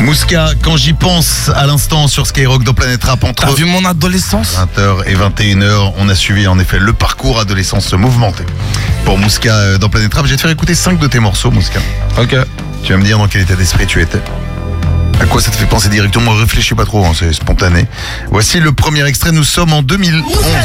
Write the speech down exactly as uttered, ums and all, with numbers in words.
Mouska, quand j'y pense à l'instant sur Skyrock dans Planète Rap entre T'as vu mon adolescence? vingt heures et vingt et une heures, on a suivi en effet le parcours adolescence mouvementé. Pour Mouska euh, dans Planète Rap, je vais te faire écouter cinq de tes morceaux, Mouska. Ok. Tu vas me dire dans quel état d'esprit tu étais. À quoi ça te fait penser directement? Réfléchis pas trop, hein, c'est spontané. Voici le premier extrait, nous sommes en deux mille onze.